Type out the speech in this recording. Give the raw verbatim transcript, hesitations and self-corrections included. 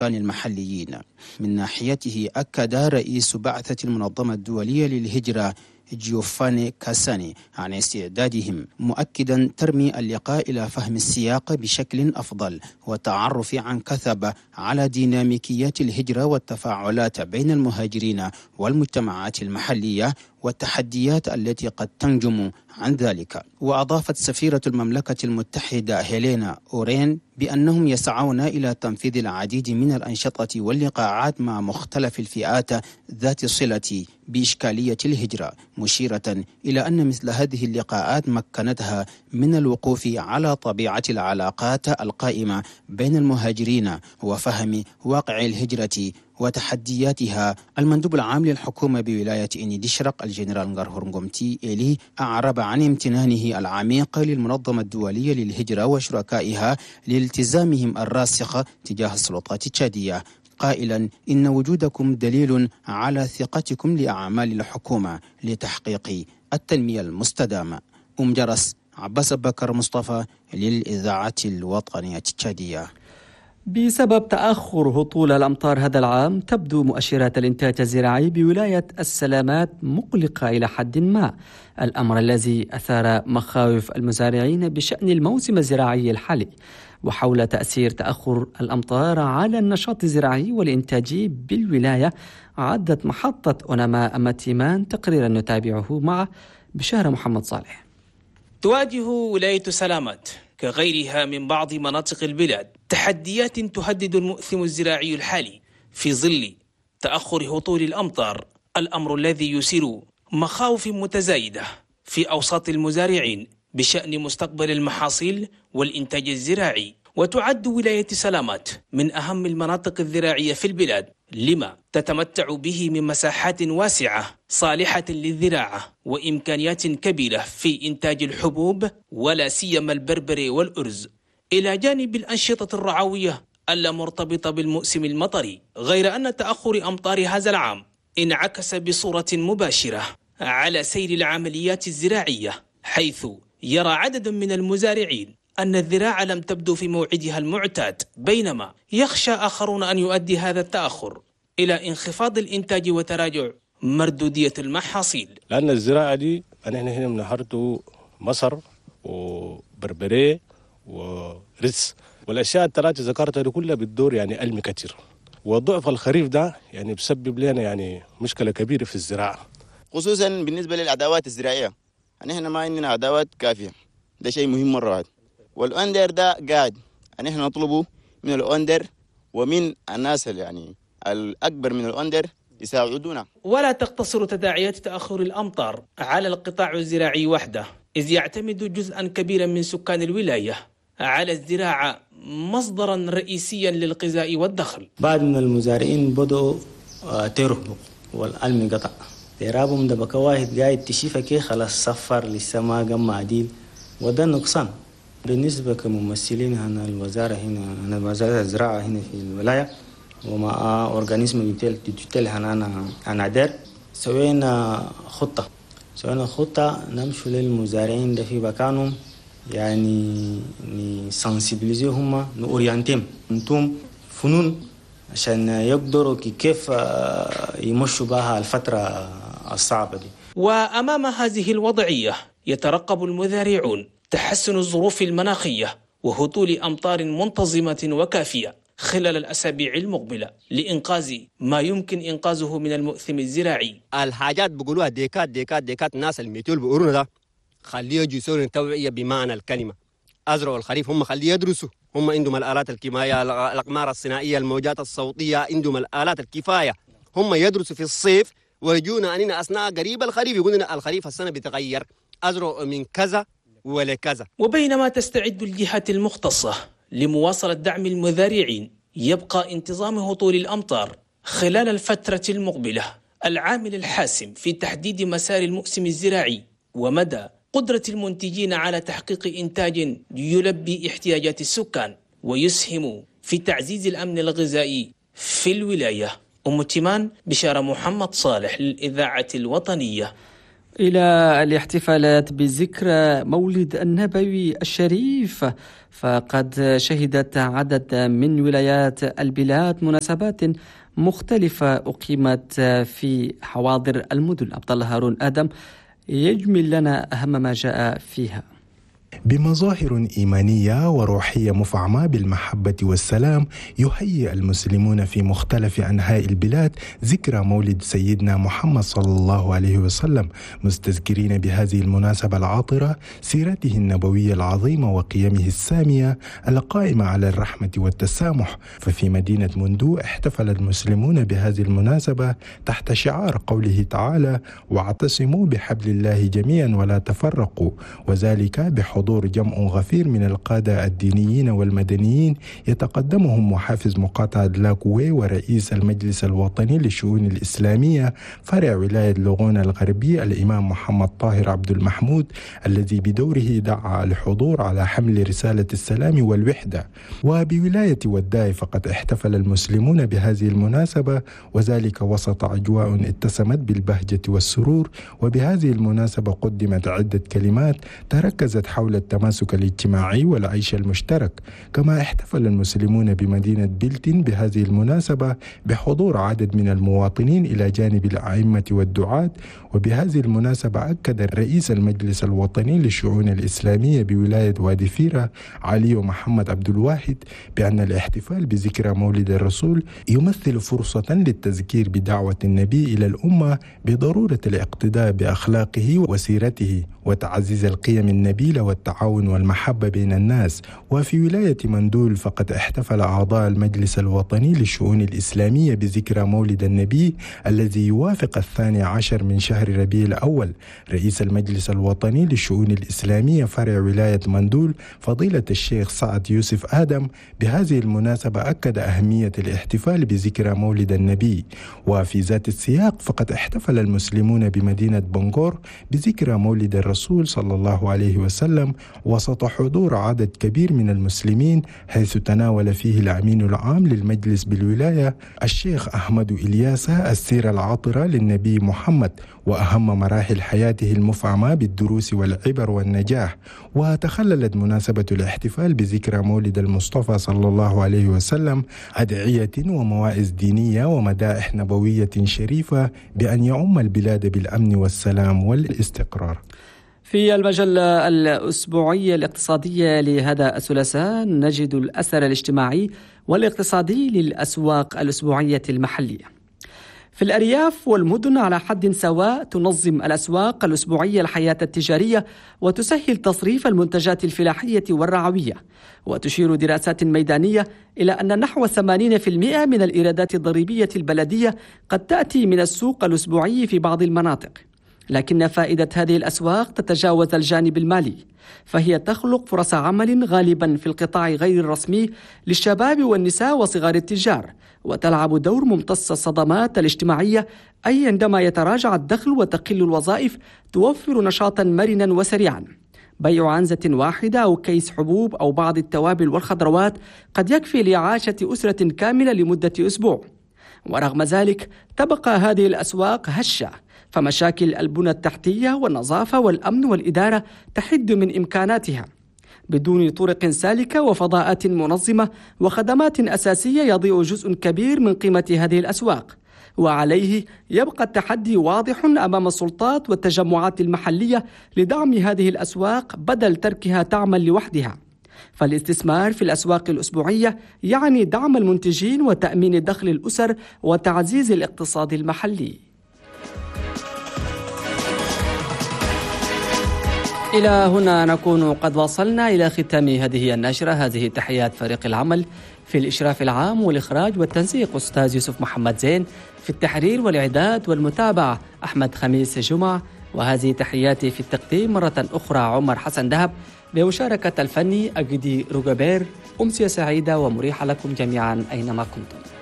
المحليين. من ناحيته أكد رئيس بعثة المنظمة الدولية للهجرة جيوفاني كاساني عن استعدادهم، مؤكدا ترمي اللقاء إلى فهم السياق بشكل أفضل والتعرف عن كثب على ديناميكيات الهجرة والتفاعلات بين المهاجرين والمجتمعات المحلية والتحديات التي قد تنجم عن ذلك. وأضافت سفيرة المملكة المتحدة هيلينا أورين بأنهم يسعون إلى تنفيذ العديد من الأنشطة واللقاءات مع مختلف الفئات ذات الصلة بإشكالية الهجرة، مشيرة إلى أن مثل هذه اللقاءات مكنتها من الوقوف على طبيعة العلاقات القائمة بين المهاجرين وفهم واقع الهجرة وتحدياتها. المندوب العام للحكومة بولاية إني دشرق الجنرال نغار هرنغومتي إلي أعرب عن امتنانه العميق للمنظمة الدولية للهجرة وشركائها لالتزامهم الراسخ تجاه السلطات التشادية، قائلا إن وجودكم دليل على ثقتكم لأعمال الحكومة لتحقيق التنمية المستدامة. أم جرس عباس بكر مصطفى للإذاعة الوطنية التشادية. بسبب تأخر هطول الأمطار هذا العام، تبدو مؤشرات الإنتاج الزراعي بولاية السلامات مقلقة إلى حد ما، الأمر الذي أثار مخاوف المزارعين بشأن الموسم الزراعي الحالي وحول تأثير تأخر الأمطار على النشاط الزراعي والإنتاجي بالولاية. عدت محطة أوناما أماتيمان تقريرا نتابعه مع بشارة محمد صالح. تواجه ولاية سلامات كغيرها من بعض مناطق البلاد تحديات تهدد المؤثم الزراعي الحالي في ظل تأخر هطول الأمطار، الأمر الذي يثير مخاوف متزايدة في أوساط المزارعين بشأن مستقبل المحاصيل والإنتاج الزراعي. وتعد ولاية سلامات من أهم المناطق الزراعية في البلاد لما تتمتع به من مساحات واسعة صالحة للزراعة وإمكانيات كبيرة في إنتاج الحبوب ولا سيما البربر والأرز، إلى جانب الأنشطة الرعوية المرتبطة بالموسم المطري. غير أن تأخر أمطار هذا العام انعكس بصورة مباشرة على سير العمليات الزراعية، حيث يرى عدد من المزارعين أن الزراعة لم تبدو في موعدها المعتاد، بينما يخشى آخرون أن يؤدي هذا التأخر إلى انخفاض الإنتاج وتراجع مردودية المحاصيل. لأن الزراعة دي أنا هنا من نهارته مصر وبربريه ورز والأشياء الثلاثة ذكرتها دي كلها بتدور يعني ألم كتير، وضعف الخريف ده يعني بسبب لنا يعني مشكلة كبيرة في الزراعة، خصوصا بالنسبة للأدوات الزراعية. يعني إحنا ما عندنا أدوات كافية، ده شيء مهم مرة واحد. والأندر ده قاعد يعني إحنا نطلبه من الأندر ومن الناس يعني الأكبر من الأندر يساعدونا. ولا تقتصر تداعيات تأخر الأمطار على القطاع الزراعي وحده، إذ يعتمد جزءا كبيرا من سكان الولاية على الزراعة مصدرا رئيسيا للغذاء والدخل. بعض من المزارعين بدأوا ترهبوا والألم قطع، ترابهم ده بقى واحد قاعد تشيفه كي خلاص صفر لسه ما قام عديل، وده نقصان. بالنسبة كممثلين هنا الوزارة هنا هنا وزارة الزراعة هنا في الولاية ومع أورجانيزم ديجيتال هنا أنا عدار سوينا خطة سوينا خطة نمشي للمزارعين ده في مكانهم، يعني نسنسيبليزيهم نورينتهم انتم فنون عشان يقدروا كيف يمشوا بها الفترة الصعبة دي. وأمام هذه الوضعية يترقب المزارعون تحسن الظروف المناخية وهطول أمطار منتظمة وكافية خلال الأسابيع المقبلة لإنقاذ ما يمكن إنقاذه من المؤثم الزراعي. الحاجات بيقولوها ديكات ديكات ديكات الناس الميتول بيقولون ده خليه يجوا يسوون توعية بمعنى الكلمة. أزرعوا الخريف هم خليه يدرسوا، هم عندهم الآلات الكيميائية الأقمار الصناعية الموجات الصوتية عندهم الآلات الكفاية، هم يدرسوا في الصيف ويجونا أننا أثناء قريب الخريف يقولون الخريف السنة بيتغير أزرعوا من كذا ولا كذا. وبينما تستعد الجهات المختصة لمواصلة دعم المزارعين، يبقى انتظام هطول الأمطار خلال الفترة المقبلة العامل الحاسم في تحديد مسار الموسم الزراعي ومدى قدرة المنتجين على تحقيق إنتاج يلبي احتياجات السكان ويسهم في تعزيز الأمن الغذائي في الولاية. أم تيمان بشارة محمد صالح للإذاعة الوطنية. إلى الاحتفالات بذكرى مولد النبوي الشريف، فقد شهدت عدد من ولايات البلاد مناسبات مختلفة أقيمت في حواضر المدن. عبد الله هارون آدم يجمل لنا أهم ما جاء فيها. بمظاهر إيمانية وروحية مفعمة بالمحبة والسلام، يهيئ المسلمون في مختلف أنحاء البلاد ذكرى مولد سيدنا محمد صلى الله عليه وسلم، مستذكرين بهذه المناسبة العاطرة سيرته النبوية العظيمة وقيمه السامية القائمة على الرحمة والتسامح. ففي مدينة مندو احتفل المسلمون بهذه المناسبة تحت شعار قوله تعالى: واعتصموا بحبل الله جميعا ولا تفرقوا، وذلك بحضور حضور جمع غفير من القادة الدينيين والمدنيين يتقدمهم محافظ مقاطعة لاكوي ورئيس المجلس الوطني للشؤون الإسلامية فرع ولاية لغونا الغربي الإمام محمد طاهر عبد المحمود، الذي بدوره دعا الحضور على حمل رسالة السلام والوحدة. وبولاية وداي فقد احتفل المسلمون بهذه المناسبة، وذلك وسط أجواء اتسمت بالبهجة والسرور. وبهذه المناسبة قدمت عدة كلمات تركزت حول التماسك الاجتماعي والعيش المشترك. كما احتفل المسلمون بمدينة بلتين بهذه المناسبة بحضور عدد من المواطنين إلى جانب الأئمة والدعاة. وبهذه المناسبة أكد رئيس المجلس الوطني للشؤون الإسلامية بولاية وادي فيرة علي محمد عبد الواحد بأن الاحتفال بذكرى مولد الرسول يمثل فرصة للتذكير بدعوة النبي إلى الأمة بضرورة الاقتداء بأخلاقه وسيرته وتعزيز القيم النبيلة والتعاون والمحبة بين الناس. وفي ولاية مندول فقد احتفل أعضاء المجلس الوطني للشؤون الإسلامية بذكرى مولد النبي الذي يوافق الثاني عشر من شهر ربيع الأول. رئيس المجلس الوطني للشؤون الإسلامية فرع ولاية مندول فضيلة الشيخ سعد يوسف آدم بهذه المناسبة أكد أهمية الاحتفال بذكرى مولد النبي. وفي ذات السياق فقد احتفل المسلمون بمدينة بنغور بذكرى مولد الرسول صلى الله عليه وسلم وسط حضور عدد كبير من المسلمين، حيث تناول فيه الأمين العام للمجلس بالولاية الشيخ أحمد إلياسة السيرة العاطرة للنبي محمد وأهم مراحل حياته المفعمة بالدروس والعبر والنجاح. وتخللت مناسبة الاحتفال بذكرى مولد المصطفى صلى الله عليه وسلم أدعية ومواعظ دينية ومدائح نبوية شريفة بأن يعم البلاد بالأمن والسلام والاستقرار. في المجلة الأسبوعية الاقتصادية لهذا الثلاثاء نجد الأثر الاجتماعي والاقتصادي للأسواق الأسبوعية المحلية. في الأرياف والمدن على حد سواء تنظم الأسواق الأسبوعية الحياة التجارية وتسهل تصريف المنتجات الفلاحية والرعوية. وتشير دراسات ميدانية إلى أن نحو ثمانين بالمئة من الإيرادات الضريبية البلدية قد تأتي من السوق الأسبوعي في بعض المناطق. لكن فائدة هذه الأسواق تتجاوز الجانب المالي، فهي تخلق فرص عمل غالبا في القطاع غير الرسمي للشباب والنساء وصغار التجار، وتلعب دور ممتص الصدمات الاجتماعية، أي عندما يتراجع الدخل وتقل الوظائف توفر نشاطا مرنا وسريعا. بيع عنزة واحدة أو كيس حبوب أو بعض التوابل والخضروات قد يكفي لإعاشة أسرة كاملة لمدة أسبوع. ورغم ذلك تبقى هذه الأسواق هشة، فمشاكل البنى التحتية والنظافة والأمن والإدارة تحد من إمكاناتها. بدون طرق سالكة وفضاءات منظمة وخدمات أساسية يضيع جزء كبير من قيمة هذه الأسواق. وعليه يبقى التحدي واضح أمام السلطات والتجمعات المحلية لدعم هذه الأسواق بدل تركها تعمل لوحدها. فالاستثمار في الأسواق الأسبوعية يعني دعم المنتجين وتأمين دخل الأسر وتعزيز الاقتصاد المحلي. إلى هنا نكون قد وصلنا إلى ختام هذه النشرة. هذه تحيات فريق العمل في الإشراف العام والإخراج والتنسيق أستاذ يوسف محمد زين، في التحرير والإعداد والمتابعة أحمد خميس جمعة، وهذه تحياتي في التقديم مرة أخرى عمر حسن دهب، بمشاركة الفني أجدي روغابير. أمسية سعيدة ومريحة لكم جميعا أينما كنتم.